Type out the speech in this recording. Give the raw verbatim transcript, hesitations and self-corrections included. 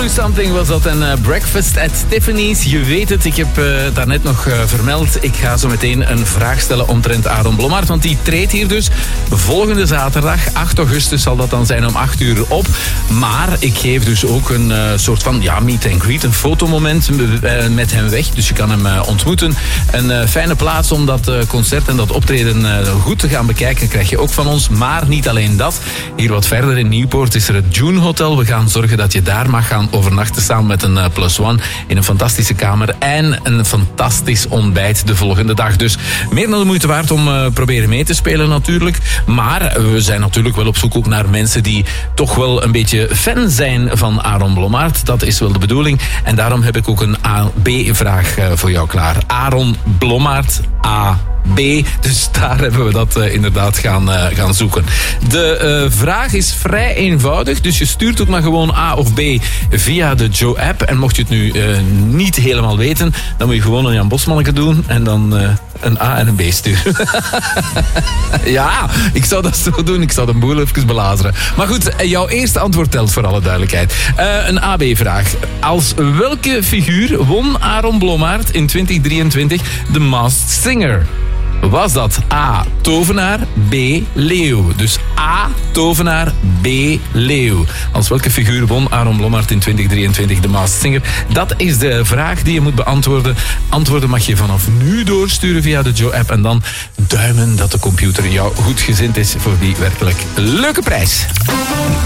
Do Something was dat en uh, Breakfast at Tiffany's. Je weet het, ik heb uh, daarnet nog uh, vermeld. Ik ga zo meteen een vraag stellen omtrent Aaron Blommaert. Want die treedt hier dus volgende zaterdag, acht augustus zal dat dan zijn om acht uur op. Maar ik geef dus ook een uh, soort van ja, meet and greet, een fotomoment uh, met hem weg. Dus je kan hem uh, ontmoeten. Een uh, fijne plaats om dat uh, concert en dat optreden uh, goed te gaan bekijken krijg je ook van ons. Maar niet alleen dat. Hier wat verder in Nieuwpoort is er het June Hotel. We gaan zorgen dat je daar mag gaan overnachten samen met een uh, plus one in een fantastische kamer en een fantastisch ontbijt de volgende dag. Dus meer dan de moeite waard om uh, proberen mee te spelen natuurlijk. Maar we zijn natuurlijk wel op zoek ook naar mensen die toch wel een beetje fan zijn van Aaron Blommaert. Dat is wel de bedoeling. En daarom heb ik ook een A B-vraag uh, voor jou klaar. Aaron Blommaert A B. Dus daar hebben we dat uh, inderdaad gaan, uh, gaan zoeken. De uh, vraag is vrij eenvoudig. Dus je stuurt ook maar gewoon A of B via de Joe-app. En mocht je het nu uh, niet helemaal weten, dan moet je gewoon een Jan Bosmanneke doen. En dan uh, een A en een B sturen. Ja, ik zou dat zo doen. Ik zou de boel even belazeren. Maar goed, jouw eerste antwoord telt voor alle duidelijkheid. Uh, een A B-vraag. Als welke figuur won Aaron Blommaert in twintig drieëntwintig de Masked Singer? Was dat A, tovenaar, B, leeuw? Dus A, tovenaar, B, leeuw. Als welke figuur won Aaron Blommaert in twintig drieëntwintig de Masked Singer? Dat is de vraag die je moet beantwoorden. Antwoorden mag je vanaf nu doorsturen via de Joe-app. En dan duimen dat de computer jou goed gezind is voor die werkelijk leuke prijs.